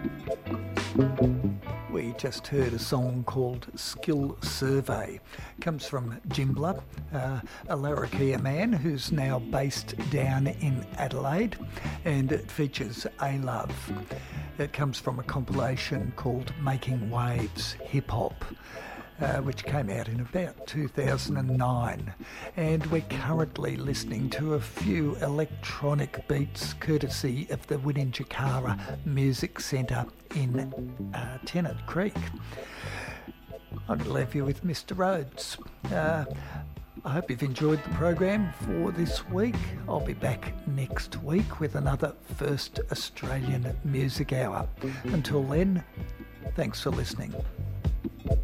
We just heard a song called Skill Survey. It comes from Jimbler, a Larrakia man who's now based down in Adelaide, and it features A Love. It comes from a compilation called Making Waves Hip Hop, which came out in about 2009. And we're currently listening to a few electronic beats courtesy of the Winninjakara Music Centre in Tennant Creek. I'm going to leave you with Mr. Rhodes. I hope you've enjoyed the program for this week. I'll be back next week with another First Australian Music Hour. Until then, thanks for listening.